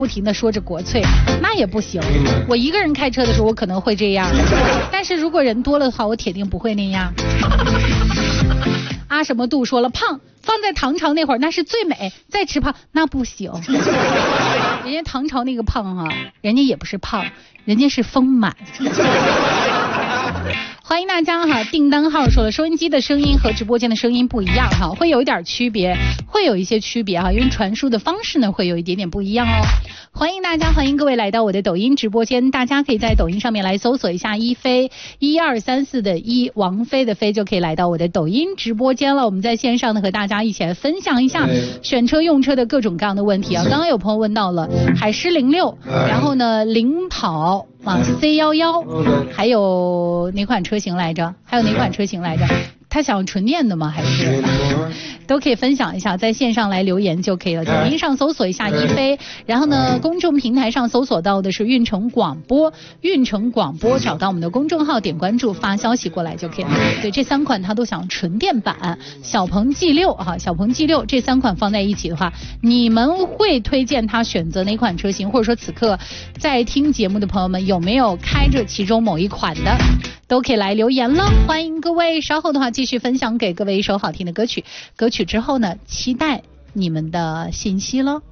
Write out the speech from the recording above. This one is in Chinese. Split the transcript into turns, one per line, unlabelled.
不停地说着国粹，那也不行。我一个人开车的时候我可能会这样，但是如果人多了的话我铁定不会那样。什么度说了，胖放在唐朝那会儿那是最美，再吃胖那不行。人家唐朝那个胖人家也不是胖，人家是丰满。欢迎大家订单号说了，收音机的声音和直播间的声音不一样会有一点区别，会有一些区别因为传输的方式呢会有一点点不一样哦。欢迎大家，欢迎各位来到我的抖音直播间，大家可以在抖音上面来搜索一下一飞1234的一王菲的飞，就可以来到我的抖音直播间了。我们在线上呢和大家一起来分享一下选车用车的各种各样的问题刚刚有朋友问到了海狮06，然后呢领跑C11，还有哪款车型来着？他想要纯电的吗？还是都可以分享一下，在线上来留言就可以了。抖音上搜索一下一飞，然后呢，公众平台上搜索到的是运城广播，找到我们的公众号，点关注，发消息过来就可以了。对，这3款他都想纯电版，小鹏 G6 这3款放在一起的话，你们会推荐他选择哪款车型？或者说此刻在听节目的朋友们有没有开着其中某一款的？都可以来留言了，欢迎各位。稍后的话继续分享给各位一首好听的歌曲之后呢，期待你们的信息了。